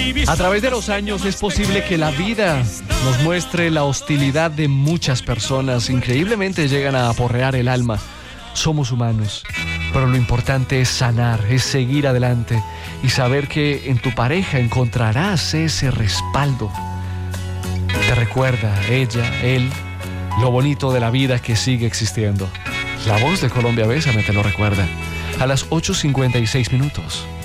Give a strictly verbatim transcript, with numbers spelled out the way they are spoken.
A través de los años es posible que la vida nos muestre la hostilidad de muchas personas. Increíblemente llegan a aporrear el alma. Somos humanos, pero lo importante es sanar, es seguir adelante y saber que en tu pareja encontrarás ese respaldo. Te recuerda ella, él, lo bonito de la vida que sigue existiendo. La voz de Colombia Bésame te lo recuerda. A las ocho cincuenta y seis minutos.